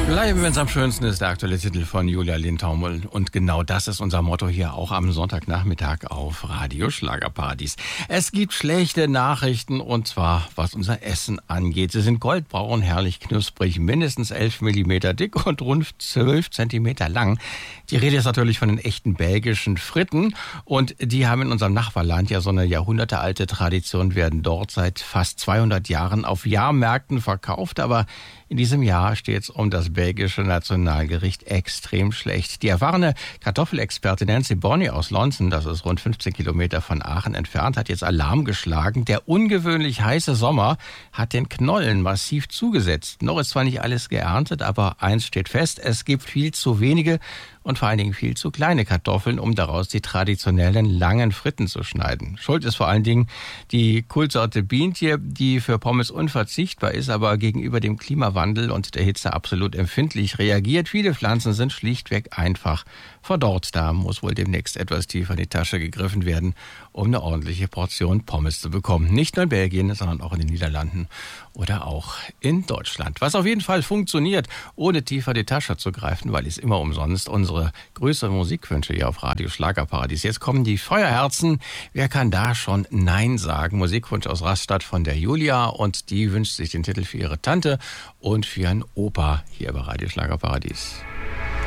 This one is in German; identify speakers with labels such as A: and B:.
A: Bleiben, wenn es am schönsten ist, der aktuelle Titel von Julia Lindtaumel. Und genau das ist unser Motto hier auch am Sonntagnachmittag auf Radio Schlagerparadies. Es gibt schlechte Nachrichten, und zwar was unser Essen angeht. Sie sind goldbraun, herrlich knusprig, mindestens 11 Millimeter dick und rund 12 Zentimeter lang. Die Rede ist natürlich von den echten belgischen Fritten. Und die haben in unserem Nachbarland ja so eine jahrhundertealte Tradition, werden dort seit fast 200 Jahren auf Jahrmärkten verkauft. Aber in diesem Jahr steht es um das belgische Nationalgericht extrem schlecht. Die erfahrene Kartoffelexpertin Nancy Bonney aus Lonson, das ist rund 15 Kilometer von Aachen entfernt, hat jetzt Alarm geschlagen. Der ungewöhnlich heiße Sommer hat den Knollen massiv zugesetzt. Noch ist zwar nicht alles geerntet, aber eins steht fest, es gibt viel zu wenige und vor allen Dingen viel zu kleine Kartoffeln, um daraus die traditionellen langen Fritten zu schneiden. Schuld ist vor allen Dingen die Kultsorte Bientje, die für Pommes unverzichtbar ist, aber gegenüber dem Klimawandel und der Hitze absolut empfindlich reagiert. Viele Pflanzen sind schlichtweg einfach verdorrt. Da muss wohl demnächst etwas tiefer in die Tasche gegriffen werden, um eine ordentliche Portion Pommes zu bekommen. Nicht nur in Belgien, sondern auch in den Niederlanden oder auch in Deutschland. Was auf jeden Fall funktioniert, ohne tiefer in die Tasche zu greifen, weil es immer umsonst unsere größere Musikwünsche hier auf Radio Schlagerparadies. Jetzt kommen die Feuerherzen. Wer kann da schon Nein sagen? Musikwunsch aus Rastatt von der Julia, und die wünscht sich den Titel für ihre Tante und für ihren Opa hier bei Radio Schlagerparadies.